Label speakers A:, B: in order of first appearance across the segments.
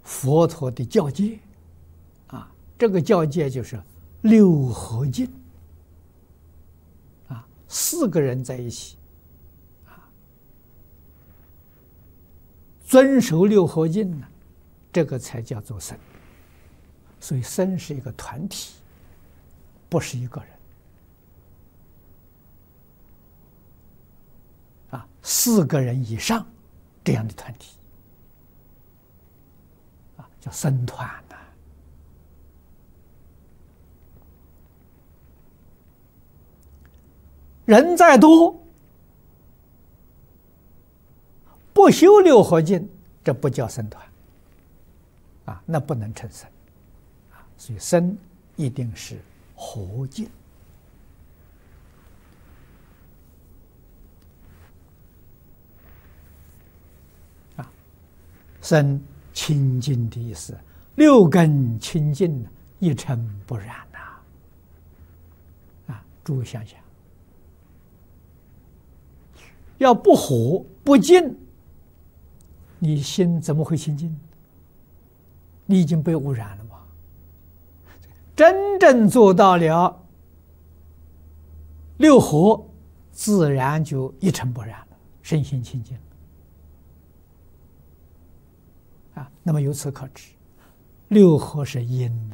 A: 佛陀的教戒啊，这个教戒就是六合敬啊，四个人在一起啊，遵守六合敬呢，这个才叫做僧。所以僧是一个团体，不是一个人啊，四个人以上这样的团体啊，叫僧团呐。人再多，不修六合敬，这不叫僧团啊，那不能成僧啊。所以僧一定是合敬啊。僧清净的意思，六根清净，一尘不染呐啊。诸位想想，要不和不净，你心怎么会清净？你已经被污染了嘛。真正做到了六合，自然就一尘不染了，身心清净啊。那么由此可知，六合是因呐，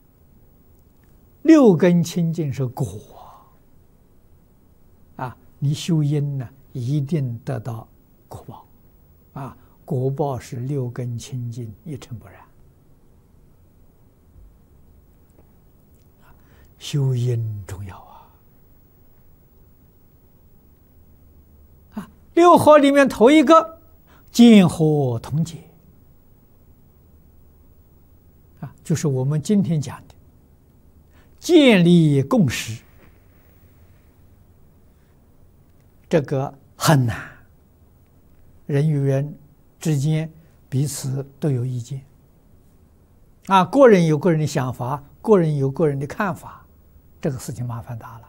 A: 六根清净是果啊。你修因呢，一定得到果报啊，果报是六根清净，一尘不染。修因重要啊！六合里面头一个见合同解啊，就是我们今天讲的建立共识，这个很难。人与人之间彼此都有意见啊，个人有个人的想法，个人有个人的看法。这个事情麻烦大了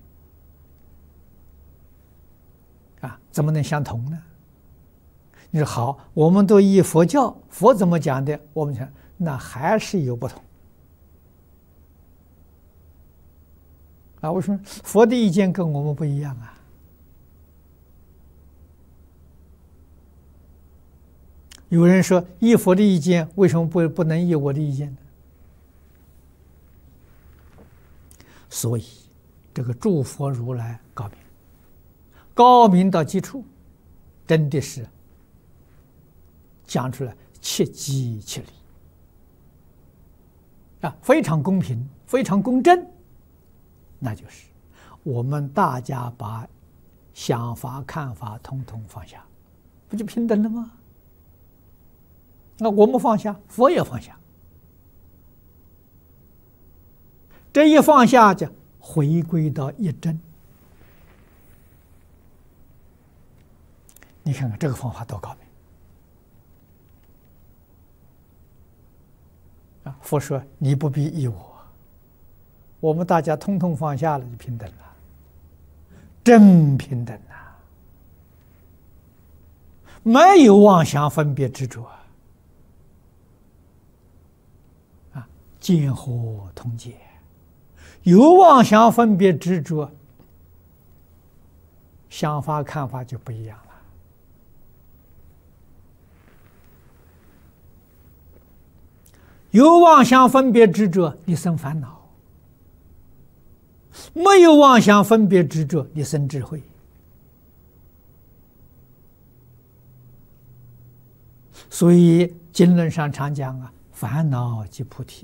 A: 啊！怎么能相同呢？你说好，我们都依佛教，佛怎么讲的？我们讲那还是有不同啊！为什么佛的意见跟我们不一样啊？有人说依佛的意见，为什么不能依我的意见呢？所以，这个诸佛如来高明，高明到极处，真的是讲出来切机切理啊，非常公平，非常公正。那就是我们大家把想法、看法统统放下，不就平等了吗？那我们放下，佛也放下。这一放下，就回归到一真。你看看这个方法多高明啊！佛说你不必依我，我们大家通通放下了，就平等了，真平等啊！没有妄想分别执着啊，见合同解。有妄想分别执着，想法看法就不一样了。有妄想分别执着，你生烦恼；没有妄想分别执着，你生智慧。所以经论上常讲啊，烦恼即菩提。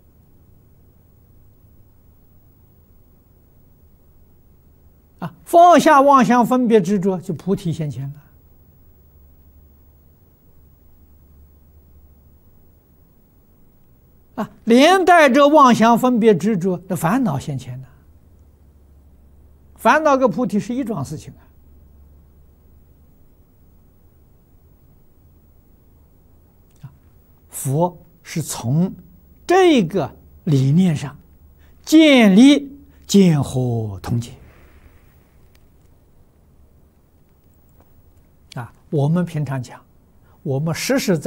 A: 啊，放下妄想分别执着，就菩提现前了。啊，连带着妄想分别执着的烦恼现前了。烦恼跟菩提是一桩事情啊。佛是从这个理念上建立见合同解。我们平常讲，我们实实在